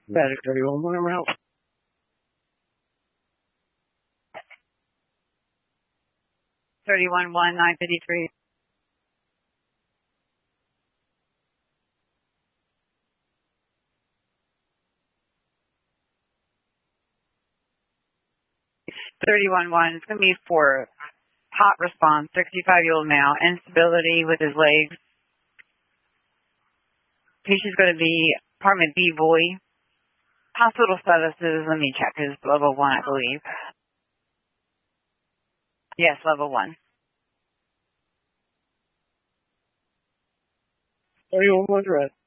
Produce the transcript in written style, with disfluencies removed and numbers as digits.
Better 31 I'm out. $31,100, 953. $31,100. It's going to be for hot response, 65-year-old male, instability with his legs. Patient's going to be apartment B void. Hospital status is, let me check, is level 1, I believe. Yes, level 1. 31 red.